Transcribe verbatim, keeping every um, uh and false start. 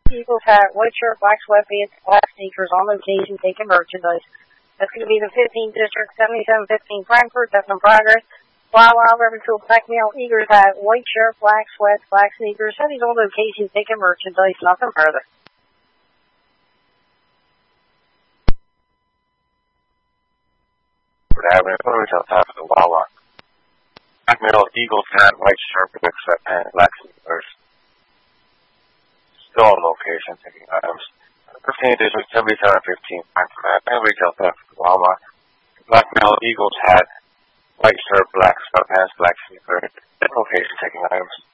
Eagles hat, white shirt, black sweatpants, black sneakers, on location, taking merchandise. That's going to be the fifteenth District, seventy-seven fifteen Frankfurt. That's in progress. Wow, wow, Reverend Tool, black male, Eagles hat, white shirt, black sweats, black sneakers. Said he's on location, taking merchandise. Nothing further. Good Avenue, retail top of the Wawa. Black male, Eagles hat, white shirt, black sweatpants, black sneakers. Still on location, taking items. fifteenth District, seventy-seven fifteen Frankfurt Avenue, retail top of the Wawa. Black male, Eagles hat, white shirt, black sweatpants, black sneakers. Location, taking items.